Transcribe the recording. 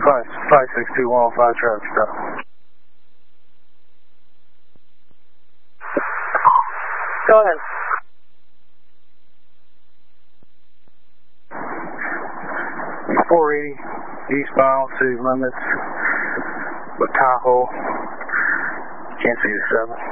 562105 traffic stop. Go ahead. .480 eastbound, city limits, but Tahoe, can't see the 7.